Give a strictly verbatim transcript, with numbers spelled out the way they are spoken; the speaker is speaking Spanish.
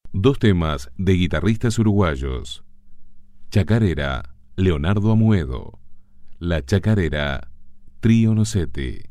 Dos temas de guitarristas uruguayos. Chacarera, Leonardo Amuedo. La Chacarera, Trío Nocetti.